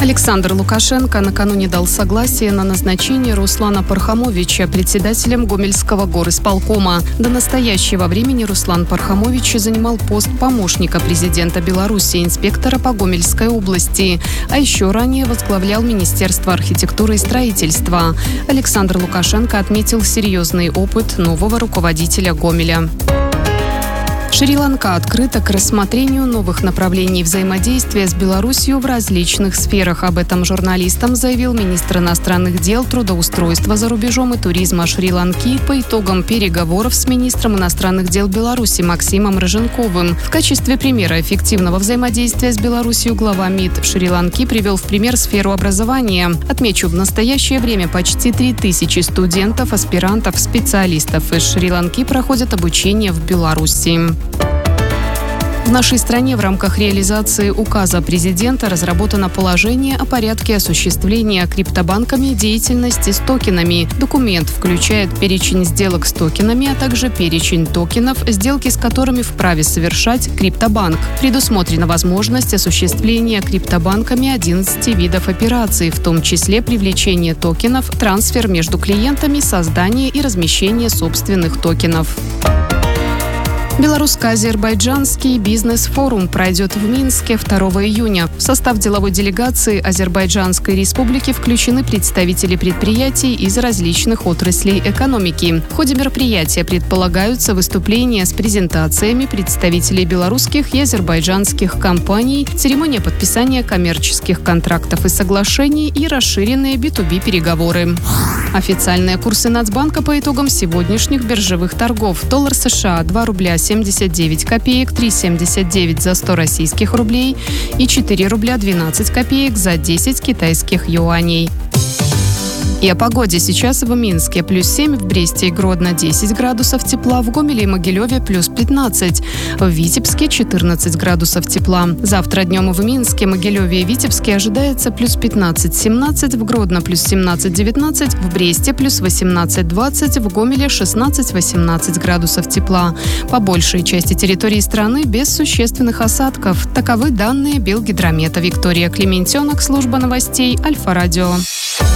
Александр Лукашенко накануне дал согласие на назначение Руслана Пархамовича председателем Гомельского горисполкома. До настоящего времени Руслан Пархамович занимал пост помощника президента Беларуси, инспектора по Гомельской области, а еще ранее возглавлял Министерство архитектуры и строительства. Александр Лукашенко отметил серьезный опыт нового руководителя Гомеля. Шри-Ланка открыта к рассмотрению новых направлений взаимодействия с Беларусью в различных сферах. Об этом журналистам заявил министр иностранных дел, трудоустройства за рубежом и туризма Шри-Ланки по итогам переговоров с министром иностранных дел Беларуси Максимом Рыженковым. В качестве примера эффективного взаимодействия с Беларусью глава МИД Шри-Ланки привел в пример сферу образования. Отмечу, в настоящее время почти 3000 студентов, аспирантов, специалистов из Шри-Ланки проходят обучение в Беларуси. В нашей стране в рамках реализации указа президента разработано положение о порядке осуществления криптобанками деятельности с токенами. Документ включает перечень сделок с токенами, а также перечень токенов, сделки с которыми вправе совершать криптобанк. Предусмотрена возможность осуществления криптобанками 11 видов операций, в том числе привлечение токенов, трансфер между клиентами, создание и размещение собственных токенов. Белорусско-азербайджанский бизнес-форум пройдет в Минске 2 июня. В состав деловой делегации Азербайджанской республики включены представители предприятий из различных отраслей экономики. В ходе мероприятия предполагаются выступления с презентациями представителей белорусских и азербайджанских компаний, церемония подписания коммерческих контрактов и соглашений и расширенные B2B переговоры. Официальные курсы Нацбанка по итогам сегодняшних биржевых торгов. Доллар США 2 рубля 79 копеек, 3,79 за 100 российских рублей и 4 рубля 12 копеек за 10 китайских юаней. И о погоде. Сейчас в Минске плюс 7, в Бресте и Гродно 10 градусов тепла, в Гомеле и Могилеве плюс 15, в Витебске 14 градусов тепла. Завтра днем в Минске, Могилеве и Витебске ожидается плюс 15-17, в Гродно плюс 17-19, в Бресте плюс 18-20, в Гомеле 16-18 градусов тепла. По большей части территории страны без существенных осадков. Таковы данные Белгидромета. Виктория Клементенок, служба новостей Альфа-Радио.